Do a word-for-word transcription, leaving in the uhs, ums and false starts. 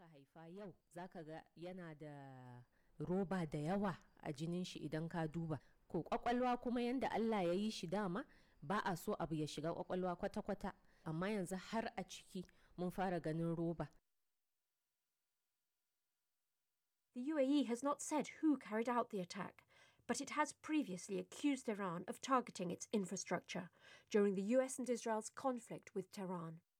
aka haifa yau zaka ga yana da roba da yawa a jinin shi idan ka duba. Ko kwakwalwa kuma yanda Allah ya yi shi dama ba a so abu ya shiga kwakwalwa kwata-kwata, amma yanzu har a ciki mun fara ganin roba. The U A E has not said who carried out the attack, but it has previously accused Iran of targeting its infrastructure during the U S and Israel's conflict with Tehran.